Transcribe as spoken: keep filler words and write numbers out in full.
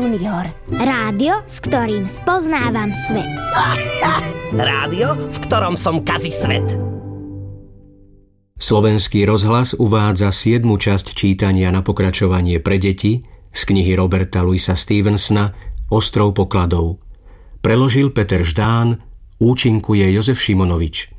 Junior. Rádio, s ktorým spoznávam svet. Rádio, v ktorom som kazi svet. Slovenský rozhlas uvádza siedmu časť čítania na pokračovanie pre deti z knihy Roberta Louisa Stevensona Ostrov pokladov. Preložil Peter Ždán, účinkuje Jozef Šimonovič.